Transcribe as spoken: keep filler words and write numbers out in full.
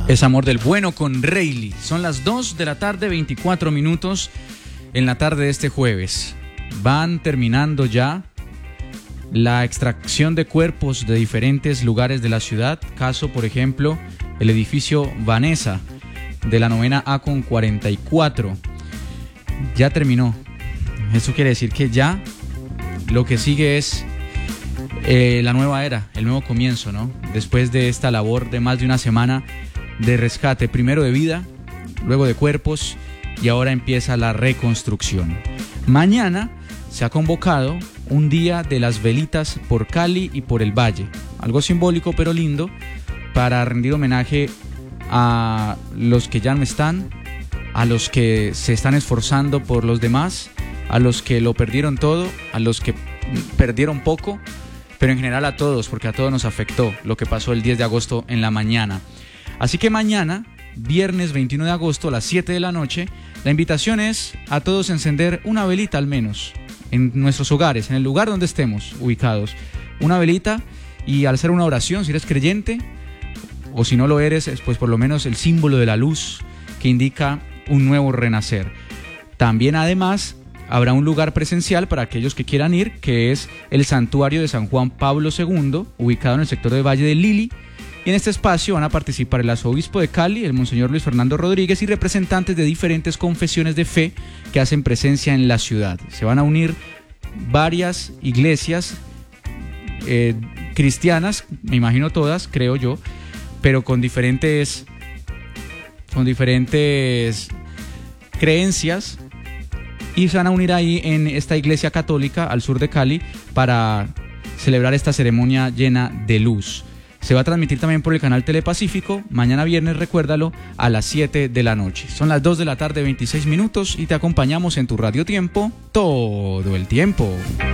Es Amor del Bueno con Rayleigh. Son las dos de la tarde, veinticuatro minutos en la tarde de este jueves. Van terminando ya la extracción de cuerpos de diferentes lugares de la ciudad. Caso, por ejemplo, el edificio Vanessa de la novena A con cuarenta y cuatro. Ya terminó. Eso quiere decir que ya lo que sigue es eh, la nueva era, el nuevo comienzo, ¿no? Después de esta labor de más de una semana de rescate, primero de vida, luego de cuerpos y ahora empieza la reconstrucción. Mañana se ha convocado un día de las velitas por Cali y por el Valle, algo simbólico pero lindo para rendir homenaje a los que ya no están, a los que se están esforzando por los demás, a los que lo perdieron todo, a los que perdieron poco, pero en general a todos, porque a todos nos afectó lo que pasó el diez de agosto en la mañana. Así que mañana, viernes veintiuno de agosto a las siete de la noche, la invitación es a todos a encender una velita al menos en nuestros hogares, en el lugar donde estemos ubicados. Una velita y al hacer una oración, si eres creyente o si no lo eres, pues por lo menos el símbolo de la luz que indica un nuevo renacer. También además habrá un lugar presencial para aquellos que quieran ir, que es el Santuario de San Juan Pablo segundo, ubicado en el sector de Valle del Lili. Y en este espacio van a participar el arzobispo de Cali, el monseñor Luis Fernando Rodríguez, y representantes de diferentes confesiones de fe que hacen presencia en la ciudad. Se van a unir varias iglesias eh, cristianas, me imagino todas, creo yo, pero con diferentes, con diferentes creencias, y se van a unir ahí en esta iglesia católica al sur de Cali para celebrar esta ceremonia llena de luz. Se va a transmitir también por el canal Telepacífico, mañana viernes, recuérdalo, a las siete de la noche. Son las dos de la tarde, veintiséis minutos, y te acompañamos en tu Radio Tiempo todo el tiempo.